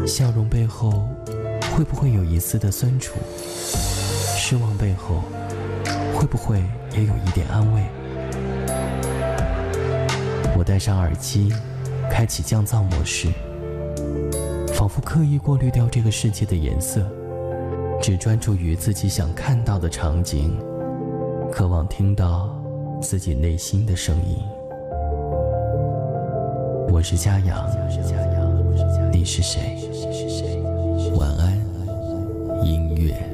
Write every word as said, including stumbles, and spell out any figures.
笑容背后会不会有一丝的酸楚？失望背后会不会也有一点安慰？我戴上耳机，开启降噪模式，仿佛刻意过滤掉这个世界的颜色，只专注于自己想看到的场景，渴望听到自己内心的声音。我是嘉阳，你是谁？晚安，音乐。